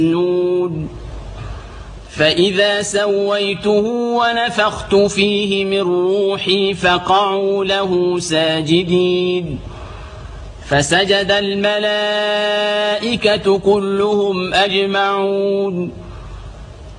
مجنون فإذا سويته ونفخت فيه من روحي فقعوا له ساجدين فسجد الملائكة كلهم أجمعون